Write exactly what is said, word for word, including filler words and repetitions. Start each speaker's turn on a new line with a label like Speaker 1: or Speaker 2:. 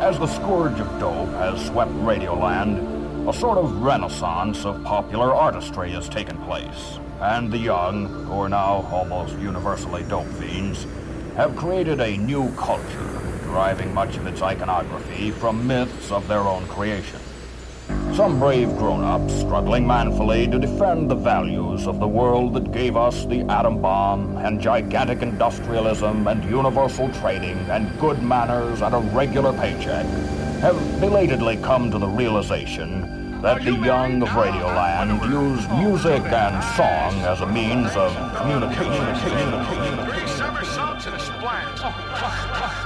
Speaker 1: As the scourge of dope has swept Radioland, a sort of renaissance of popular artistry has taken place, and the young, who are now almost universally dope fiends, have created a new culture, deriving much of its iconography from myths of their own creation. Some brave grown-ups struggling manfully to defend the values of the world that gave us the atom bomb and gigantic industrialism and universal trading and good manners and a regular paycheck have belatedly come to the realization that the young of Radioland use music and song as a means of communication.
Speaker 2: Three somersaults and a splash.